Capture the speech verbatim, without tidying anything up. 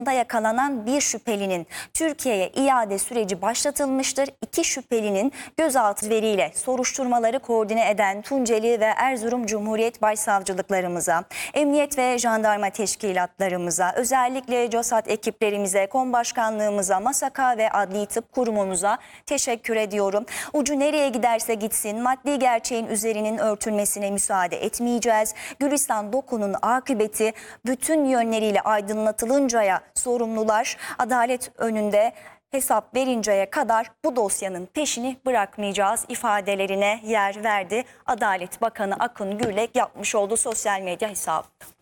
da yakalanan bir şüphelinin Türkiye'ye iade süreci başlatılmıştır. İki şüphelinin gözaltı veriyle soruşturmaları koordine eden Tunceli ve Erzurum Cumhuriyet Başsavcılıklarımıza, Emniyet ve Jandarma Teşkilatlarımıza, özellikle COSAT ekiplerimize, Konbaşkanlığımıza, MASAK'a ve Adli Tıp Kurumumuza teşekkür ediyorum. Ucu nereye giderse gitsin maddi gerçeğin üzerinin örtülmesine müsaade etmeyeceğiz. Gülistan Doku'nun akıbeti bütün yönleriyle aydınlatılıncaya sorumlular adalet önünde hesap verinceye kadar bu dosyanın peşini bırakmayacağız ifadelerine yer verdi. Adalet Bakanı Akın Gürlek yapmış olduğu sosyal medya hesabı.